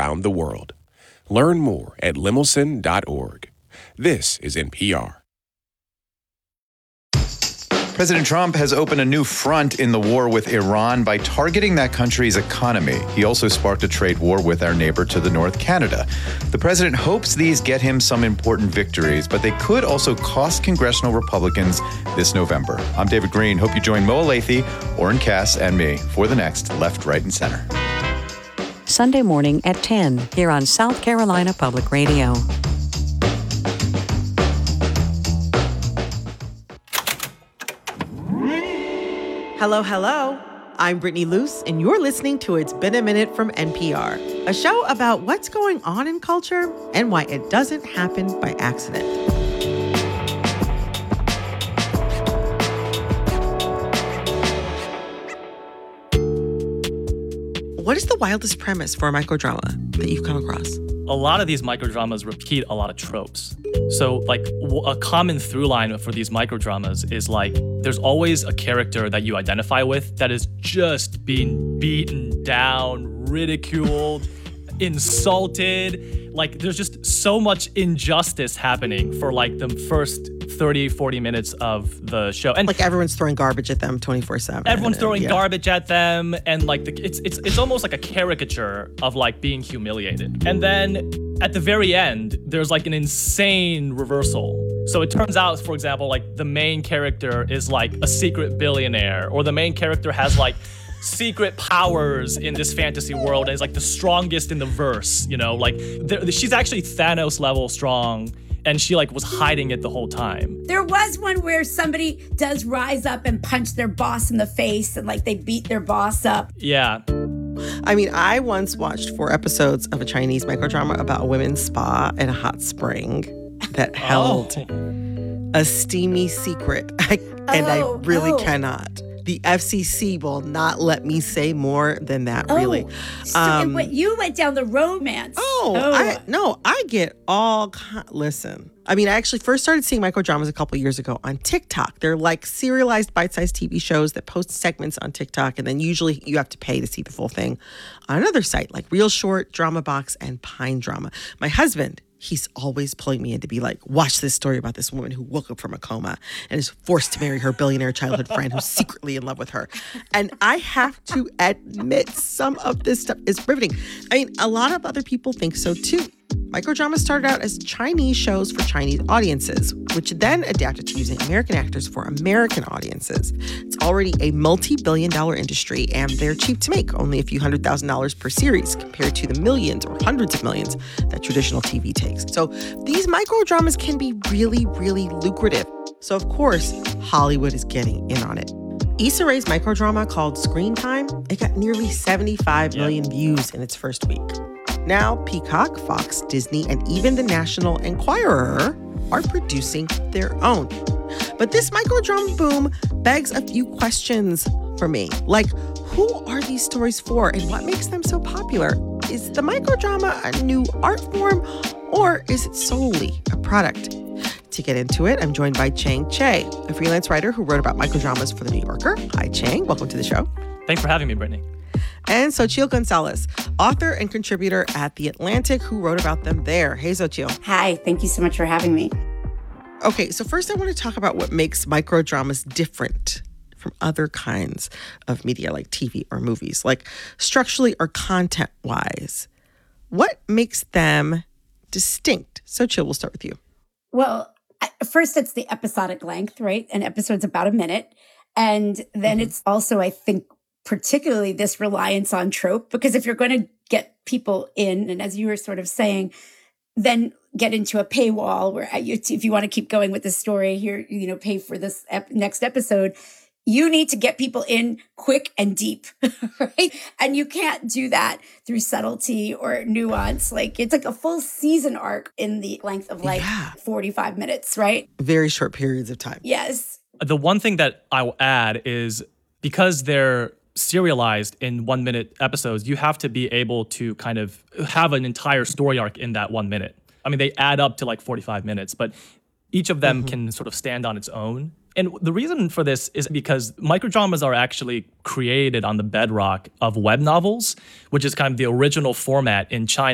around the world. Learn more at lemelson.org. This is NPR. President Trump has opened a new front in the war with Iran by targeting that country's economy. He also sparked a trade war with our neighbor to the north, Canada. The president hopes these get him some important victories, but they could also cost congressional Republicans this November. I'm David Green. Hope you join Mo Alathe, Oren Cass, and me for the next Left, Right, and Center. Sunday morning at 10 here on South Carolina Public Radio. Hello, hello. I'm Brittany Luce, and you're listening to It's Been a Minute from NPR, a show about what's going on in culture and why it doesn't happen by accident. What is the wildest premise for a microdrama that you've come across? A lot of these microdramas repeat a lot of tropes. So, like, a common through line for these microdramas is, like, there's always a character that you identify with that is just being beaten down, ridiculed, insulted. Like, there's just so much injustice happening for, like, the first 30, 40 minutes of the show. And like, everyone's throwing garbage at them 24/7. Everyone's throwing garbage at them, and like it's almost like a caricature of like being humiliated. And then at the very end, there's like an insane reversal. So it turns out, for example, like the main character is like a secret billionaire, or the main character has like secret powers in this fantasy world and is like the strongest in the verse, you know, like she's actually Thanos level strong. And she like was hiding it the whole time. There was one where somebody does rise up and punch their boss in the face, and like they beat their boss up. Yeah. I mean, I once watched 4 episodes of a Chinese microdrama about a women's spa and a hot spring that held a steamy secret. I really cannot. The FCC will not let me say more than that, really. So you went down the romance. I get all... Listen, I mean, I actually first started seeing microdramas a couple years ago on TikTok. They're like serialized bite-sized TV shows that post segments on TikTok, and then usually you have to pay to see the full thing on another site like Real Short, Drama Box, and Pine Drama. My husband, he's always pulling me in to be like, watch this story about this woman who woke up from a coma and is forced to marry her billionaire childhood friend who's secretly in love with her. And I have to admit, some of this stuff is riveting. I mean, a lot of other people think so too. Microdramas started out as Chinese shows for Chinese audiences, which then adapted to using American actors for American audiences. It's already a multi-billion-dollar industry, and they're cheap to make, only a few $100,000 per series compared to the millions or hundreds of millions that traditional TV takes. So these microdramas can be really, really lucrative. So of course, Hollywood is getting in on it. Issa Rae's microdrama called Screen Time, it got nearly 75 million views in its first week. Now, Peacock, Fox, Disney, and even the National Enquirer are producing their own. But this microdrama boom begs a few questions for me. Like, who are these stories for and what makes them so popular? Is the microdrama a new art form, or is it solely a product? To get into it, I'm joined by Chang Che, a freelance writer who wrote about microdramas for The New Yorker. Hi, Chang. Welcome to the show. Thanks for having me, Brittany. And Xochitl Gonzalez, author and contributor at The Atlantic, who wrote about them there. Hey, Xochitl. Hi, thank you so much for having me. Okay, so first I want to talk about what makes microdramas different from other kinds of media like TV or movies, like structurally or content-wise. What makes them distinct? Xochitl, we'll start with you. Well, first it's the episodic length, right? An episode's about a minute. And then it's also, I think, particularly this reliance on trope, because if you're going to get people in, and as you were sort of saying, then get into a paywall where if you want to keep going with the story here, you know, pay for this next episode, you need to get people in quick and deep, right? And you can't do that through subtlety or nuance. Like, it's like a full season arc in the length of 45 minutes, right? Very short periods of time. Yes. The one thing that I will add is, because they're serialized in 1 minute episodes, you have to be able to kind of have an entire story arc in that 1 minute. I mean, they add up to like 45 minutes, but each of them can sort of stand on its own. And the reason for this is because microdramas are actually created on the bedrock of web novels, which is kind of the original format in China.